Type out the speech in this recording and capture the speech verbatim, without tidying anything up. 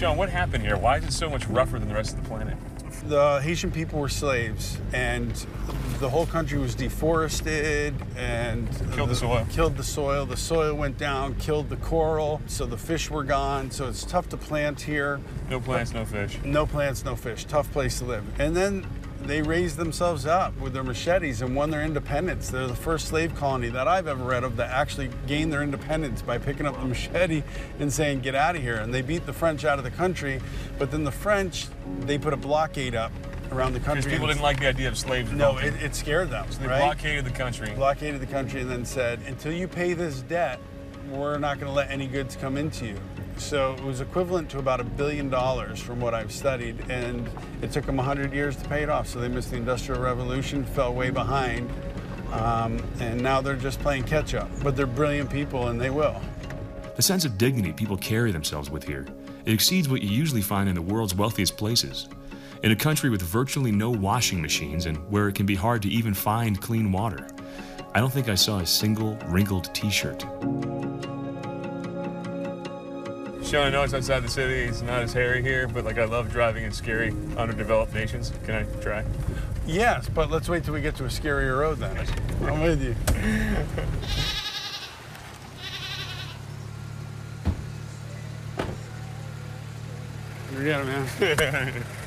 Sean, what happened here? Why is it so much rougher than the rest of the planet? The Haitian people were slaves, and the whole country was deforested and Killed the soil. Killed the soil. The soil went down, killed the coral, so the fish were gone. So it's tough to plant here. No plants, no fish. No plants, no fish. Tough place to live. And then they raised themselves up with their machetes and won their independence. They're the first slave colony that I've ever read of that actually gained their independence by picking up the machete and saying, get out of here. And they beat the French out of the country. But then the French, they put a blockade up around the country. Because people didn't like the idea of slaves. No, it, it scared them. So they right? blockaded the country. Blockaded the country and then said, until you pay this debt, we're not going to let any goods come into you. So it was equivalent to about a billion dollars from what I've studied, and it took them a hundred years to pay it off. So they missed the Industrial Revolution, fell way behind, um, and now they're just playing catch up. But they're brilliant people, and they will. The sense of dignity people carry themselves with here, it exceeds what you usually find in the world's wealthiest places. In a country with virtually no washing machines and where it can be hard to even find clean water, I don't think I saw a single wrinkled t-shirt. Sean, I know it's outside the city, it's not as hairy here, but like I love driving in scary, underdeveloped nations. Can I try? Yes, but let's wait till we get to a scarier road then. I'm with you. Forget it, man.